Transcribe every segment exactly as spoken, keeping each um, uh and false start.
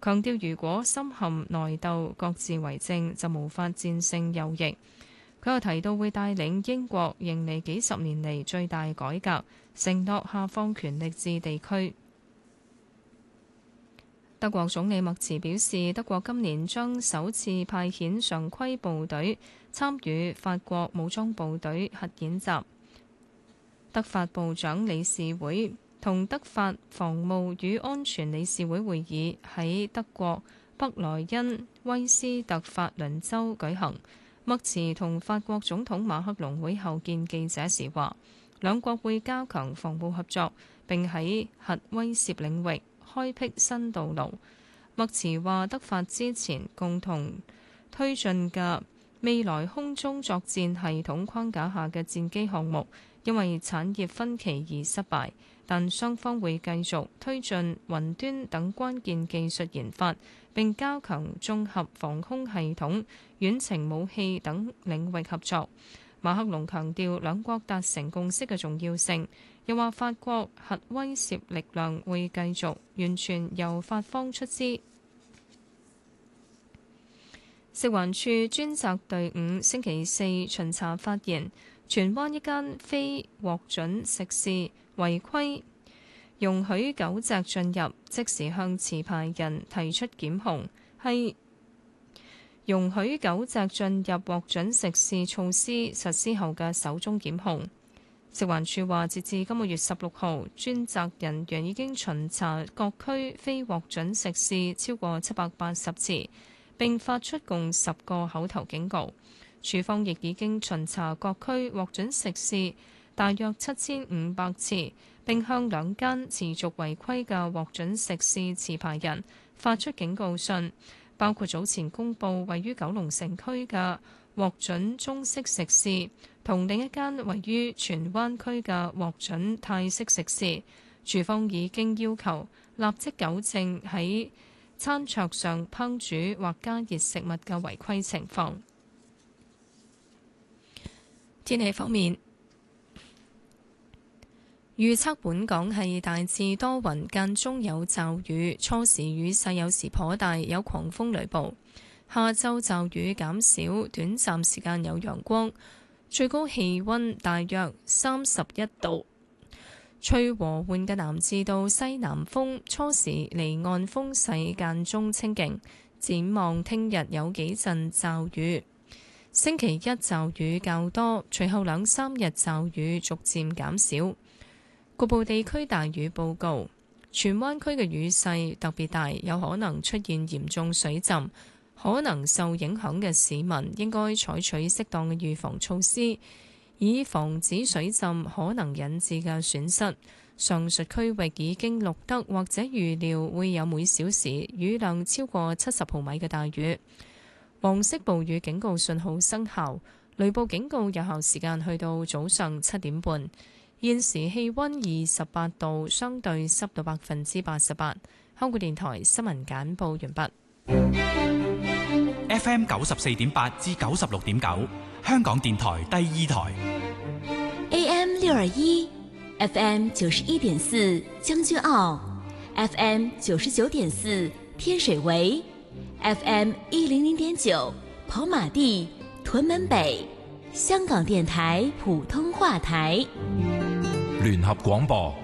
強調如果深陷內鬥、各自為政，就無法戰勝右翼。佢又提到會帶領英國迎嚟幾十年嚟最大改革，承諾下放權力至地區。德國總理默茨表示，德國今年將首次派遣常規部隊參與法國武裝部隊核演習。德法部長理事會同德法防務與安全理事會會議喺德國北萊茵威斯特法倫州舉行。默茨同法國總統馬克龍會後見記者時話，兩國會加強防務合作，並喺核威懾領域開闢新道路。默茨話，德法之前共同推進嘅未來空中作戰系統框架下嘅戰機項目，因為產業分歧而失敗，但雙方會繼續推進雲端等關鍵技術研發，並加強綜合防空系統、遠程武器等領域合作。馬克龍強調兩國達成共識嘅重要性，又話法國核威懾力量會繼續完全由法方出資。食環署專責隊伍星期四巡查發現，荃灣一間非獲准食肆違規容許狗隻進入，即時向持牌人提出檢控，係容許狗隻進入獲准食肆措施實施後嘅首宗檢控。食環署話，截至今個月十六號，專責人員已經巡查各區非獲准食肆超過七百八十次，並發出共十個口頭警告。署方亦已經巡查各區獲准食肆大約七千五百次，並向兩間持續違規嘅獲准食肆持牌人發出警告信，包括早前公佈位於九龍城區嘅獲准中式食肆，同另一間位於荃灣區嘅獲准泰式食肆。署方已經要求立即糾正喺餐桌上烹煮或加熱食物嘅違規情況。天氣方面，預測本港係大致多雲，間中有驟雨，初時雨勢有時頗大，有狂風雷暴。下晝驟雨減少，短暫時間有陽光，最高氣溫大約三十一度，吹和緩嘅南至到西南風，初時離岸風勢間中清勁。展望聽日有幾陣驟雨。星期一驟雨較多，隨後兩三日驟雨逐漸減少，局部地區大雨報告。荃灣區嘅雨勢特別大，有可能出現嚴重水浸，可能受影響嘅市民應該採取適當嘅預防措施，以防止水浸可能引致嘅損失。上述區域已經錄得或者預料會有每小時雨量超過七十毫米嘅大雨。黃色暴雨警告信號生效，雷暴警告有效時間去到早上七點半。現時氣溫二十八度，相對濕度百分之八十八。香港電台新聞簡報完畢。 F M 九十四點八至九十六點九，香港電台第二台。 A M 六二一，F M 九十一點四將軍澳 ，F M 九十九點四天水圍。F M 一零零點九跑馬地屯門北，香港電台普通話台。 聯合廣播。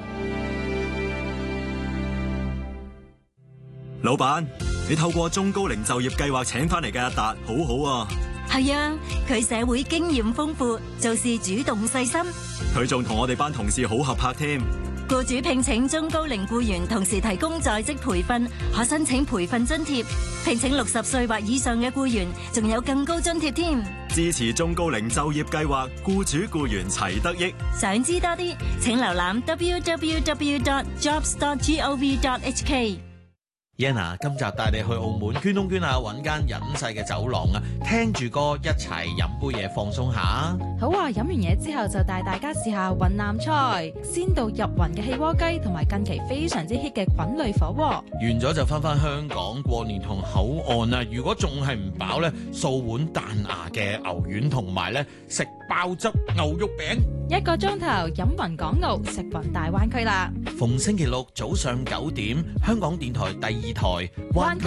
老闆，你透過中高齡就業計劃請翻嚟嘅阿達好好啊。 係啊，佢社會經驗豐富，做事主動細心。 佢仲同我哋班同事好合拍添。 僱主聘請中高齡僱員，同時提供在職培訓，可申請培訓津貼。聘請六十歲或以上嘅僱員，仲有更高津貼添。 支持中高齡就業計劃，僱主僱員齊得益。 想知多啲，請瀏覽 w w w dot jobs dot gov dot h k。 Yana 今集帶你去澳門捐窿捐下，揾間隱世嘅走廊啊！聽住歌一齊飲杯嘢放鬆下。 好啊！飲完嘢之後就帶大家試下雲南菜，鮮度入雲嘅氣鍋雞，同埋近期非常之 hit 嘅滾類火鍋。 完咗就翻返香港過年同口岸啊！如果仲係唔飽呢，掃碗彈牙嘅牛丸同埋呢食爆汁牛肉餅。 一個鐘頭飲雲港澳，食雲大灣區啦！ 逢星期六早上九點，香港電台第二台灣區